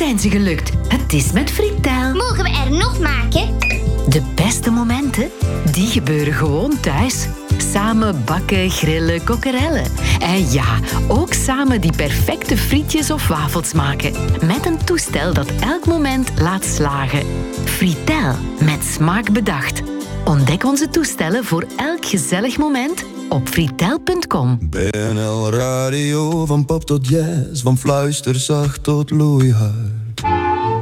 zijn ze gelukt. Het is met Fritel. Mogen we er nog maken? De beste momenten, die gebeuren gewoon thuis. Samen bakken, grillen, kokkerellen. En ja, ook samen die perfecte frietjes of wafels maken. Met een toestel dat elk moment laat slagen. Fritel, met smaak bedacht. Ontdek onze toestellen voor elk gezellig moment op fritel.com. BNL Radio, van pop tot jazz, van fluisterzacht tot loeihuis.